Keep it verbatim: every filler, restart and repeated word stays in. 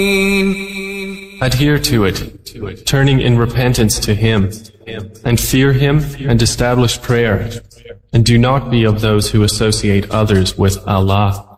Adhere to it, turning in repentance to Him, and fear Him and establish prayer, and do not be of those who associate others with Allah.